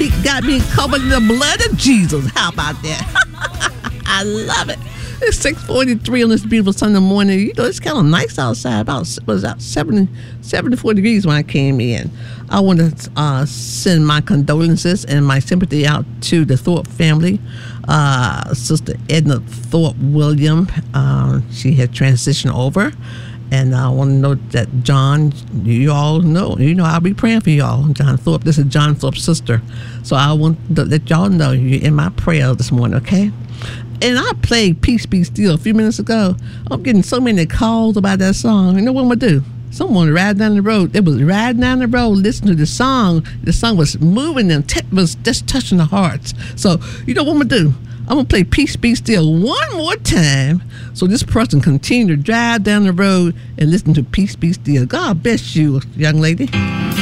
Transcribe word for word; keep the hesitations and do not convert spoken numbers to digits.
He got me covered in the blood of Jesus. How about that? I love it. It's six forty-three on this beautiful Sunday morning. You know, it's kind of nice outside. About it was out seventy, seventy-four degrees when I came in. I want to uh, send my condolences and my sympathy out to the Thorpe family. Uh, Sister Edna Thorpe William, uh, she had transitioned over. And I want to know that John, you all know, you know, I'll be praying for y'all. John Thorpe, this is John Thorpe's sister. So I want to let y'all know you're in my prayers this morning, okay? And I played Peace Be Still a few minutes ago. I'm getting so many calls about that song. You know what I'm going to do? Someone riding down the road. They was riding down the road, listening to the song. The song was moving them, t- was just touching the hearts. So, you know what I'm going to do? I'm going to play Peace Be Still one more time so this person continue to drive down the road and listen to Peace Be Still. God bless you, young lady.